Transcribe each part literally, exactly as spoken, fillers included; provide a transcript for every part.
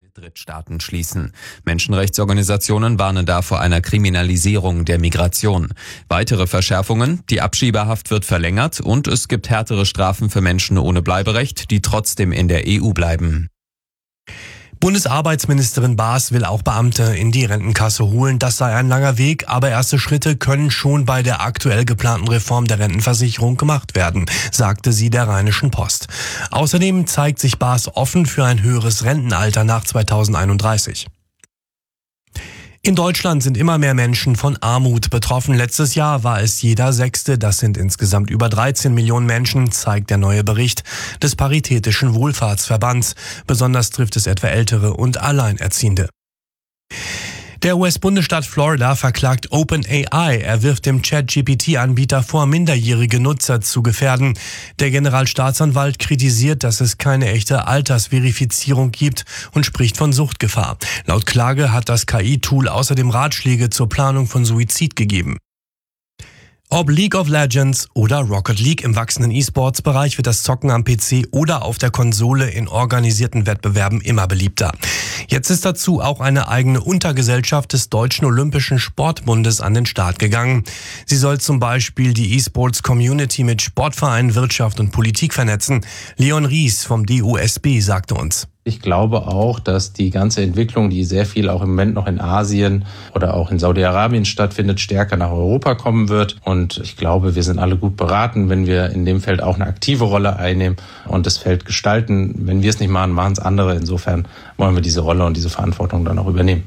Drittstaaten schließen. Menschenrechtsorganisationen warnen da vor einer Kriminalisierung der Migration. Weitere Verschärfungen: Die Abschiebehaft wird verlängert und es gibt härtere Strafen für Menschen ohne Bleiberecht, die trotzdem in der E U bleiben. Bundesarbeitsministerin Baas will auch Beamte in die Rentenkasse holen. Das sei ein langer Weg, aber erste Schritte können schon bei der aktuell geplanten Reform der Rentenversicherung gemacht werden, sagte sie der Rheinischen Post. Außerdem zeigt sich Baas offen für ein höheres Rentenalter nach zweitausendeinunddreißig. In Deutschland sind immer mehr Menschen von Armut betroffen. Letztes Jahr war es jeder Sechste. Das sind insgesamt über dreizehn Millionen Menschen, zeigt der neue Bericht des Paritätischen Wohlfahrtsverbands. Besonders trifft es etwa Ältere und Alleinerziehende. Der U S-Bundesstaat Florida verklagt OpenAI. Er wirft dem Chat-G P T-Anbieter vor, minderjährige Nutzer zu gefährden. Der Generalstaatsanwalt kritisiert, dass es keine echte Altersverifizierung gibt und spricht von Suchtgefahr. Laut Klage hat das K I-Tool außerdem Ratschläge zur Planung von Suizid gegeben. Ob League of Legends oder Rocket League, im wachsenden E-Sports-Bereich wird das Zocken am P C oder auf der Konsole in organisierten Wettbewerben immer beliebter. Jetzt ist dazu auch eine eigene Untergesellschaft des Deutschen Olympischen Sportbundes an den Start gegangen. Sie soll zum Beispiel die E-Sports-Community mit Sportvereinen, Wirtschaft und Politik vernetzen. Leon Ries vom D O S B sagte uns: Ich glaube auch, dass die ganze Entwicklung, die sehr viel auch im Moment noch in Asien oder auch in Saudi-Arabien stattfindet, stärker nach Europa kommen wird. Und ich glaube, wir sind alle gut beraten, wenn wir in dem Feld auch eine aktive Rolle einnehmen und das Feld gestalten. Wenn wir es nicht machen, machen es andere. Insofern wollen wir diese Rolle und diese Verantwortung dann auch übernehmen.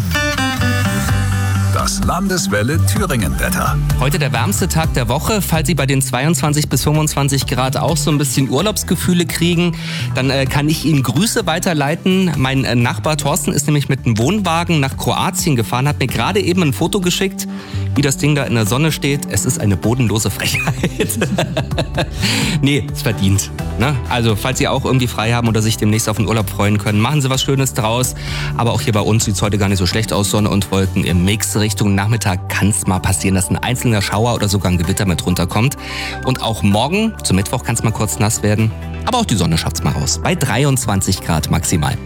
Das Landeswelle Thüringen-Wetter. Heute der wärmste Tag der Woche. Falls Sie bei den zweiundzwanzig bis fünfundzwanzig Grad auch so ein bisschen Urlaubsgefühle kriegen, dann äh, kann ich Ihnen Grüße weiterleiten. Mein äh, Nachbar Thorsten ist nämlich mit einem Wohnwagen nach Kroatien gefahren, hat mir gerade eben ein Foto geschickt, wie das Ding da in der Sonne steht. Es ist eine bodenlose Frechheit. Nee, es verdient. Ne? Also, falls Sie auch irgendwie frei haben oder sich demnächst auf den Urlaub freuen können, machen Sie was Schönes draus. Aber auch hier bei uns sieht es heute gar nicht so schlecht aus. Sonne und Wolken im Mix. Richtung Nachmittag kann es mal passieren, dass ein einzelner Schauer oder sogar ein Gewitter mit runterkommt. Und auch morgen, zum Mittwoch, kann es mal kurz nass werden. Aber auch die Sonne schafft es mal raus. Bei dreiundzwanzig Grad maximal.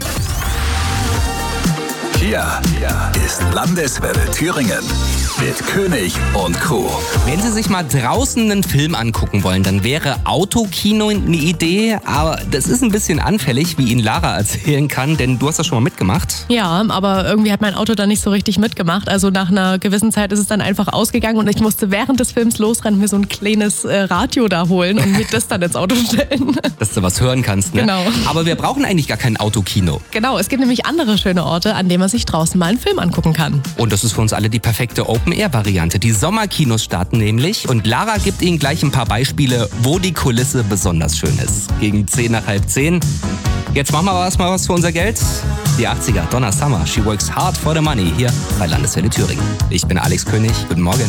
Hier, hier ist Landeswelle Thüringen mit König und Crew. Wenn Sie sich mal draußen einen Film angucken wollen, dann wäre Autokino eine Idee. Aber das ist ein bisschen anfällig, wie Ihnen Lara erzählen kann, denn du hast das schon mal mitgemacht. Ja, aber irgendwie hat mein Auto da nicht so richtig mitgemacht. Also nach einer gewissen Zeit ist es dann einfach ausgegangen und ich musste während des Films losrennen, mir so ein kleines äh, Radio da holen und mir das dann ins Auto stellen. Dass du was hören kannst, ne? Genau. Aber wir brauchen eigentlich gar kein Autokino. Genau, es gibt nämlich andere schöne Orte, an denen man sich draußen mal einen Film angucken kann. Und das ist für uns alle die perfekte Open-Air-Variante. Die Sommerkinos starten nämlich und Lara gibt Ihnen gleich ein paar Beispiele, wo die Kulisse besonders schön ist. Gegen zehn nach halb zehn. Jetzt machen wir erstmal was für unser Geld. Die achtziger, Donna Summer, She Works Hard for the Money, hier bei Landeswelle Thüringen. Ich bin Alex König, guten Morgen.